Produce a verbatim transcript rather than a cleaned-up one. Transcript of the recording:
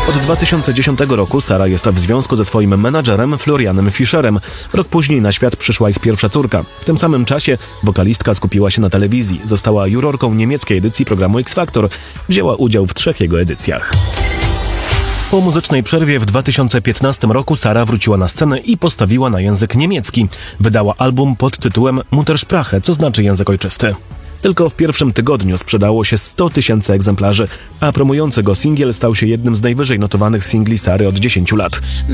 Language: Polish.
Od dwa tysiące dziesiątego roku Sara jest w związku ze swoim menadżerem Florianem Fischerem. Rok później na świat przyszła ich pierwsza córka. W tym samym czasie wokalistka skupiła się na telewizji. Została jurorką niemieckiej edycji programu X Factor. Wzięła udział w trzech jego edycjach. Po muzycznej przerwie w dwa tysiące piętnastym roku Sara wróciła na scenę i postawiła na język niemiecki. Wydała album pod tytułem Muttersprache, co znaczy język ojczysty. Tylko w pierwszym tygodniu sprzedało się sto tysięcy egzemplarzy, a promujący go singiel stał się jednym z najwyżej notowanych singli Sary od dziesięciu lat.